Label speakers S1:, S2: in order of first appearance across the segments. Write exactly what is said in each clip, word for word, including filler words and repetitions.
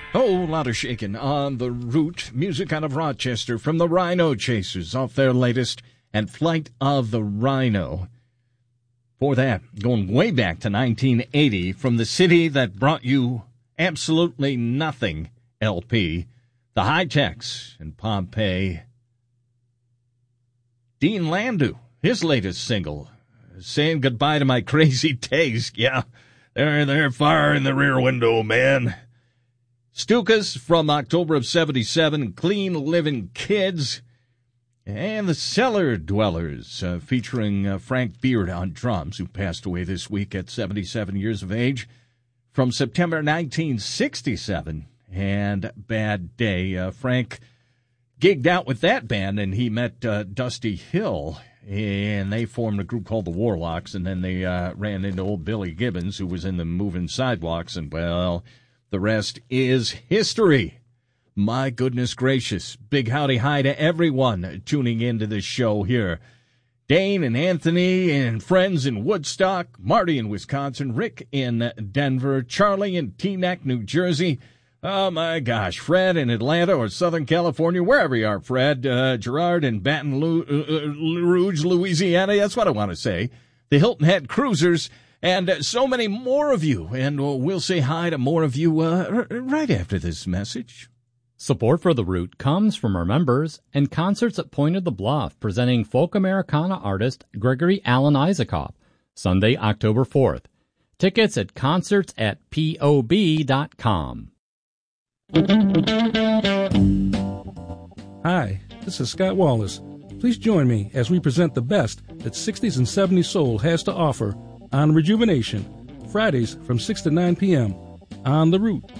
S1: Oh, a lot of shaking on the route. Music out of Rochester from the Rhino Chasers off their latest and Flight of the Rhino. For that, going way back to nineteen eighty, from the city that brought you absolutely nothing L P, the High-Techs in Pompeii. Dean Landau, his latest single, Saying Goodbye to My Crazy Taste. Yeah, they're, they're far in the rear window, man. Stukas from October of seventy-seven, Clean Living Kids, and the Cellar Dwellers, uh, featuring uh, Frank Beard on drums, who passed away this week at seventy-seven years of age, from September nineteen sixty-seven, and Bad Day. Uh, Frank gigged out with that band, and he met uh, Dusty Hill, and they formed a group called the Warlocks, and then they uh, ran into old Billy Gibbons, who was in the Moving Sidewalks, and, well, the rest is history. My goodness gracious. Big howdy hi to everyone tuning into this show here. Dane and Anthony and friends in Woodstock, Marty in Wisconsin, Rick in Denver, Charlie in Teaneck, New Jersey. Oh, my gosh, Fred in Atlanta or Southern California, wherever you are, Fred. Uh, Gerard in Baton Rouge, Louisiana. That's what I want to say. The Hilton Head Cruisers. And uh, so many more of you, and uh, we'll say hi to more of you uh, r- right after this message.
S2: Support for The Root comes from our members and concerts at Point of the Bluff, presenting folk Americana artist Gregory Alan Isaacoff, Sunday, October fourth. Tickets at concerts at P O B dot com.
S3: Hi, this is Scott Wallace. Please join me as we present the best that sixties and seventies soul has to offer on Rejuvenation, Fridays from six to nine p.m. on The Root.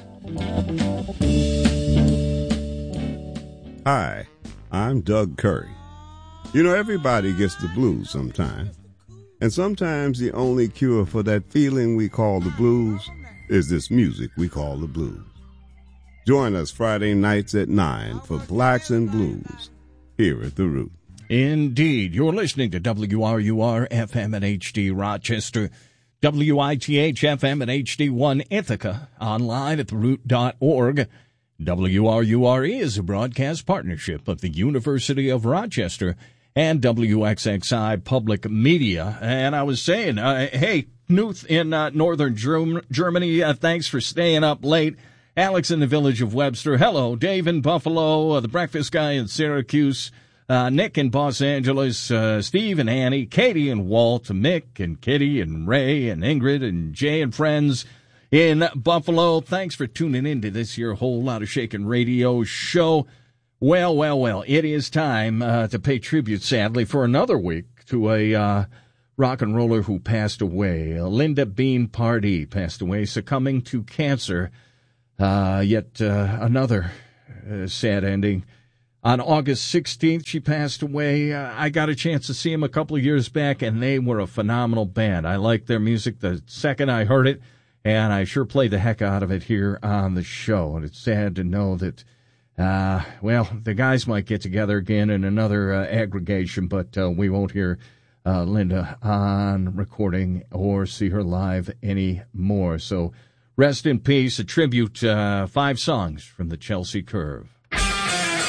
S4: Hi, I'm Doug Curry. You know, everybody gets the blues sometime. And sometimes the only cure for that feeling we call the blues is this music we call the blues. Join us Friday nights at nine for Blacks and Blues here at The Root.
S1: Indeed. You're listening to W R U R F M and H D Rochester, W I T H F M and H D one Ithaca, online at the root dot org. W R U R is a broadcast partnership of the University of Rochester and W X X I Public Media. And I was saying, uh, hey, Knuth in uh, northern Germ- Germany, uh, thanks for staying up late. Alex in the village of Webster, hello. Dave in Buffalo, uh, the breakfast guy in Syracuse, Uh, Nick in Los Angeles, uh, Steve and Annie, Katie and Walt, Mick and Kitty and Ray and Ingrid and Jay and friends in Buffalo. Thanks for tuning in to this here Whole Lot of Shakin' Radio show. Well, well, well, it is time uh, to pay tribute, sadly, for another week to a uh, rock and roller who passed away. Linda Bean Pardee passed away, succumbing to cancer. Uh, yet uh, another uh, sad ending. On August sixteenth, she passed away. Uh, I got a chance to see them a couple of years back, and they were a phenomenal band. I liked their music the second I heard it, and I sure played the heck out of it here on the show. And it's sad to know that, uh, well, the guys might get together again in another uh, aggregation, but uh, we won't hear uh, Linda on recording or see her live anymore. So rest in peace. A tribute, uh, five songs from the Chelsea Curve.